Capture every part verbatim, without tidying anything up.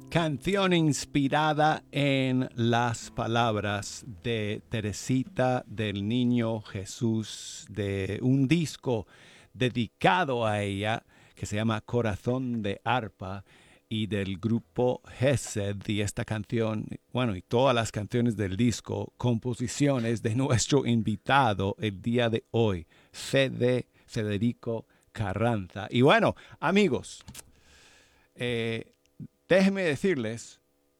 Canción inspirada en las palabras de Teresita del Niño Jesús, de un disco dedicado a ella que se llama Corazón de Arpa y del grupo Gesed. Y esta canción, bueno, y todas las canciones del disco, composiciones de nuestro invitado el día de hoy, Fede Federico Carranza. Y bueno, amigos, eh, déjenme decirles,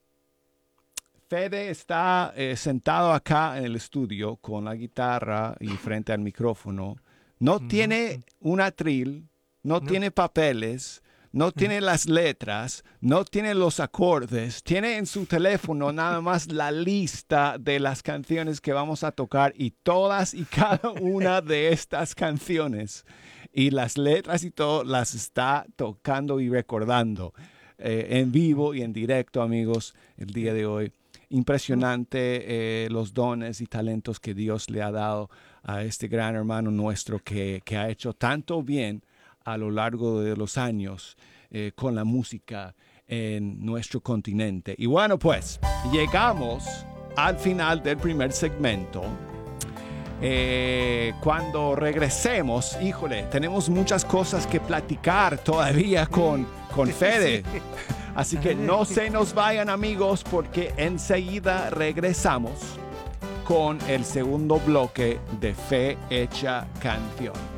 Fede está eh, sentado acá en el estudio con la guitarra y frente al micrófono. No mm-hmm. tiene un atril, no, no tiene papeles, no tiene las letras, no tiene los acordes. Tiene en su teléfono nada más la lista de las canciones que vamos a tocar y todas y cada una de estas canciones. Y las letras y todo las está tocando y recordando. Eh, en vivo y en directo, amigos, el día de hoy. Impresionante eh, los dones y talentos que Dios le ha dado a este gran hermano nuestro que, que ha hecho tanto bien a lo largo de los años eh, con la música en nuestro continente. Y bueno, pues, llegamos al final del primer segmento. Eh, cuando regresemos, híjole, tenemos muchas cosas que platicar todavía con, con Fede. Así que no se nos vayan, amigos, porque enseguida regresamos con el segundo bloque de Fe Hecha Canción.